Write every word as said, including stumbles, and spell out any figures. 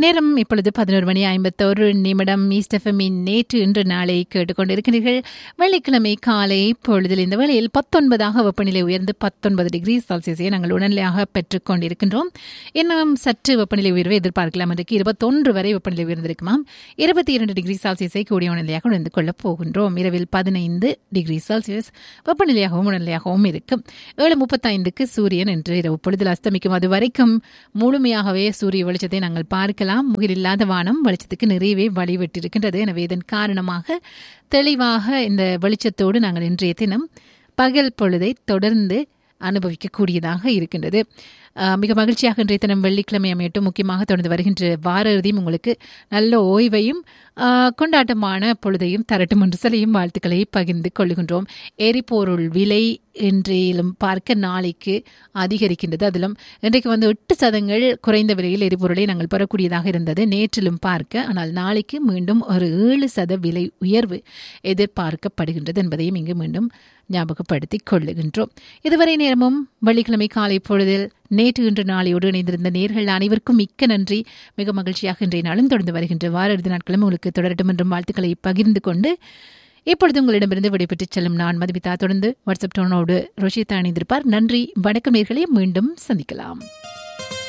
நேரம் இப்பொழுது பதினோரு மணி ஐம்பத்தோரு நிமிடம். ஈஸ்ட் எஃப்எம்மின் நேற்று இன்று நாளை கேட்டுக்கொண்டிருக்கிறீர்கள். வெள்ளிக்கிழமை காலை பொழுதில் இந்த வேளையில் பத்தொன்பதாக வெப்பநிலை உயர்ந்து பத்தொன்பது டிகிரி செல்சியஸை நாங்கள் உடனடியாக பெற்றுக் கொண்டிருக்கின்றோம். இன்னும் சற்று வெப்பநிலை உயர்வை எதிர்பார்க்கலாம். இன்றைக்கு இருபத்தொன்று வரை வெப்பநிலை உயர்ந்திருக்குமாம். இருபத்தி இரண்டு டிகிரி செல்சியஸை கூடிய உடனடியாக உணர்ந்து கொள்ளப் போகின்றோம். இரவில் பதினைந்து டிகிரி செல்சியஸ் வெப்பநிலையாகவும் உடனடியாகவும் இருக்கும். ஏழு முப்பத்தைந்துக்கு சூரியன் என்று இரவு பொழுதில் அஸ்தமிக்கும். அது வரைக்கும் முழுமையாகவே சூரிய வெளிச்சத்தை நாங்கள் பார்க்கலாம். முகிலில்லாத வானம் வெளிச்சத்துக்கு நிறையவே வழிவிட்டிருக்கின்றது. எனவே இதன் காரணமாக தெளிவாக இந்த வெளிச்சத்தோடு நாங்கள் இன்றைய தினம் பகல் பொழுதை தொடர்ந்து அனுபவிக்கக்கூடியதாக இருக்கின்றது. மிக மகிழ்ச்சியாக இன்றைய தினம் வெள்ளிக்கிழமை அமையட்டும். முக்கியமாக தொடர்ந்து வருகின்ற வார இறுதியும் உங்களுக்கு நல்ல ஓய்வையும் கொண்டாட்டமான பொழுதையும் தரட்டும் என்று சொல்லியும் வாழ்த்துக்களை பகிர்ந்து கொள்ளுகின்றோம். எரிபொருள் விலை இன்றையிலும் பார்க்க நாளைக்கு அதிகரிக்கின்றது. அதிலும் இன்றைக்கு வந்து எட்டு சதங்கள் குறைந்த விலையில் எரிபொருளை நாங்கள் பெறக்கூடியதாக இருந்தது நேற்றிலும் பார்க்க. ஆனால் நாளைக்கு மீண்டும் ஒரு ஏழு சத விலை உயர்வு எதிர்பார்க்கப்படுகின்றது என்பதையும் இங்கு மீண்டும் ஞாபகப்படுத்திக் கொள்ளுகின்றோம். இதுவரை நேரமும் வெள்ளிக்கிழமை காலை பொழுதில் நேற்று இன்று நாளையோடு இணைந்திருந்த நேர்கள் அனைவருக்கும் மிக்க நன்றி. மிக மகிழ்ச்சியாக இன்றைய நாளும் தொடர்ந்து வருகின்ற வார இறுதி நாட்களும் உங்களுக்கு தொடரட்டும் என்றும் வாழ்த்துக்களை பகிர்ந்து கொண்டு இப்பொழுது உங்களிடமிருந்து விடைபெற்றுச் செல்லும் நான் மதுமிதா. தொடர்ந்து வாட்ஸ்அப் டோனோடு ரோஷிதா இணைந்திருப்பார். நன்றி, வணக்கம் நேர்களே. மீண்டும் சந்திக்கலாம்.